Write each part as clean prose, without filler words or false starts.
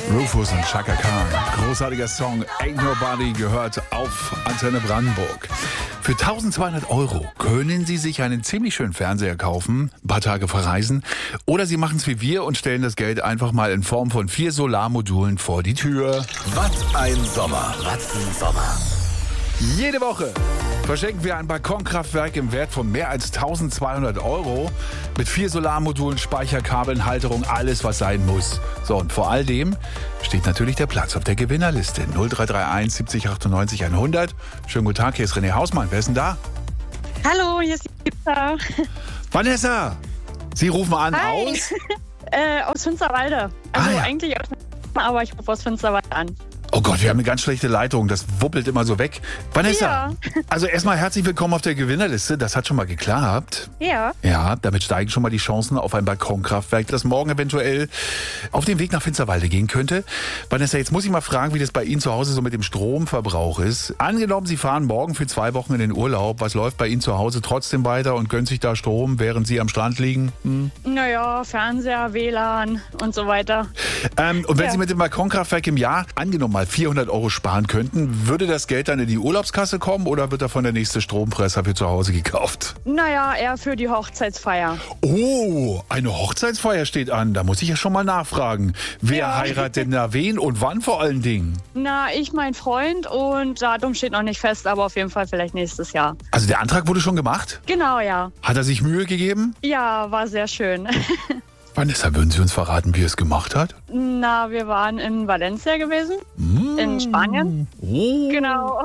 Rufus und Chaka Khan. Großartiger Song, Ain't Nobody, gehört auf Antenne Brandenburg. Für 1.200 € können Sie sich einen ziemlich schönen Fernseher kaufen, ein paar Tage verreisen. Oder Sie machen es wie wir und stellen das Geld einfach mal in Form von 4 Solarmodulen vor die Tür. Was ein Sommer. Was ein Sommer. Jede Woche verschenken wir ein Balkonkraftwerk im Wert von mehr als 1.200 € mit 4 Solarmodulen, Speicherkabeln, Halterung, alles was sein muss. So, und vor all dem steht natürlich der Platz auf der Gewinnerliste. 0331 70 98 100. Schönen guten Tag, hier ist René Hausmann. Wer ist denn da? Hallo, hier ist die Vanessa. Vanessa, Sie rufen an Hi. aus? Aus Finsterwalde. Also ja. eigentlich aus aber ich rufe aus Finsterwalde an. Oh Gott, wir haben eine ganz schlechte Leitung. Das wuppelt immer so weg. Vanessa, Ja. also erstmal herzlich willkommen auf der Gewinnerliste. Das hat schon mal geklappt. Ja. Ja, damit steigen schon mal die Chancen auf ein Balkonkraftwerk, das morgen eventuell auf den Weg nach Finsterwalde gehen könnte. Vanessa, jetzt muss ich mal fragen, wie das bei Ihnen zu Hause so mit dem Stromverbrauch ist. Angenommen, Sie fahren morgen für 2 Wochen in den Urlaub. Was läuft bei Ihnen zu Hause trotzdem weiter und gönnt sich da Strom, während Sie am Strand liegen? Naja, Fernseher, WLAN und so weiter. Und wenn Ja. Sie mit dem Balkonkraftwerk im Jahr, angenommen mal 400 € sparen könnten, würde das Geld dann in die Urlaubskasse kommen oder wird davon der nächste Strompresser für zu Hause gekauft? Naja, eher für die Hochzeitsfeier. Oh, eine Hochzeitsfeier steht an. Da muss ich ja schon mal nachfragen. Wer Ja. heiratet denn da wen und wann vor allen Dingen? Na, ich mein Freund und Datum steht noch nicht fest, aber auf jeden Fall vielleicht nächstes Jahr. Also der Antrag wurde schon gemacht? Genau, ja. Hat er sich Mühe gegeben? Ja, war sehr schön. Vanessa, würden Sie uns verraten, wie er es gemacht hat? Na, wir waren in Valencia gewesen, in Spanien. Oh. Genau.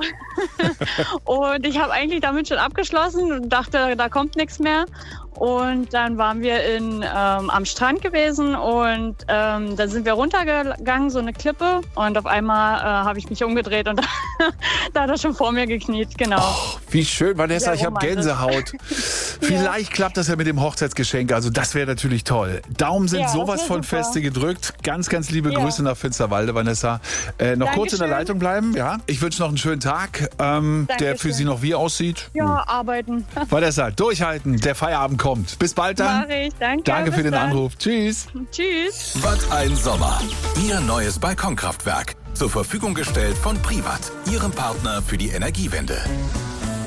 Und ich habe eigentlich damit schon abgeschlossen und dachte, da kommt nichts mehr. Und dann waren wir am Strand gewesen und dann sind wir runtergegangen, so eine Klippe. Und auf einmal habe ich mich umgedreht und da hat er schon vor mir gekniet, genau. Oh, wie schön, Vanessa, Sehr ich habe romantisch. Gänsehaut. Vielleicht klappt das ja mit dem Hochzeitsgeschenk, also das wäre natürlich toll. Daumen sind Ja, das sowas wär von super. feste gedrückt. Ganz, ganz liebe Ja. Grüße nach Finsterwalde, Vanessa. Noch kurz in der Dankeschön. Leitung bleiben, ja? Ich wünsche noch einen schönen Tag, der für Dankeschön. Sie noch wie aussieht. Ja, arbeiten. Vanessa, durchhalten, der Feierabend kommt. Bis bald dann. Mach ich, danke. Danke bis für den dann. Anruf. Tschüss. Tschüss. Was ein Sommer. Ihr neues Balkonkraftwerk. Zur Verfügung gestellt von Privat, Ihrem Partner für die Energiewende.